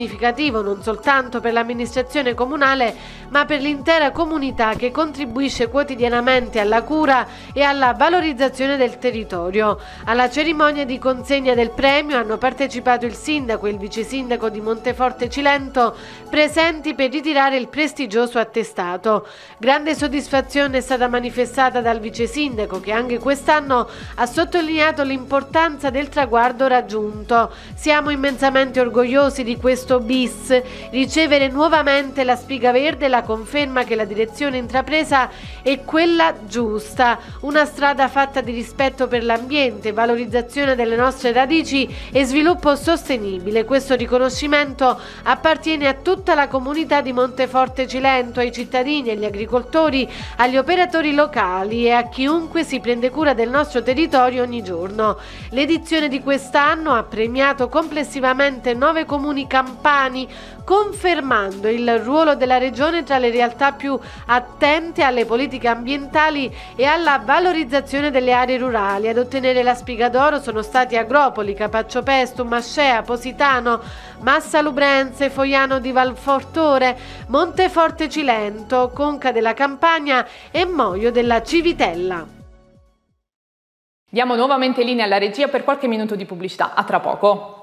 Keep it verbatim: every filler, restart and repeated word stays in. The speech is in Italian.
significativo non soltanto per l'amministrazione comunale ma per l'intera comunità che contribuisce quotidianamente alla cura e alla valorizzazione del territorio. Alla cerimonia di consegna del premio hanno partecipato il sindaco e il vice sindaco di Monteforte Cilento, presenti per ritirare il prestigioso attestato. Grande soddisfazione è stata manifestata dal vice sindaco, che anche quest'anno ha sottolineato l'importanza del traguardo raggiunto. Siamo immensamente orgogliosi di questo bis, ricevere nuovamente la spiga verde, la conferma che la direzione intrapresa è quella giusta, una strada fatta di rispetto per l'ambiente, valorizzazione delle nostre radici e sviluppo sostenibile. Questo riconoscimento appartiene a tutta la comunità di Monteforte Cilento, ai cittadini, agli agricoltori, agli operatori locali e a chiunque si prende cura del nostro territorio ogni giorno. L'edizione di quest'anno ha premiato complessivamente nove comuni campani, confermando il ruolo della regione tra le realtà più attente alle politiche ambientali e alla valorizzazione delle aree rurali. Ad ottenere la spiga d'oro sono stati Agropoli, Capaccio Pestum, Ascea, Positano, Massa Lubrense, Foiano di Valfortore, Monteforte Cilento, Conca della Campania e Moio della Civitella. Diamo nuovamente linea alla regia per qualche minuto di pubblicità. A tra poco.